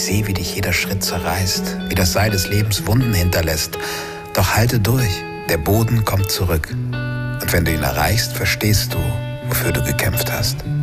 sehe, wie dich jeder Schritt zerreißt, wie das Seil des Lebens Wunden hinterlässt. Doch halte durch, der Boden kommt zurück. Und wenn du ihn erreichst, verstehst du, wofür du gekämpft hast.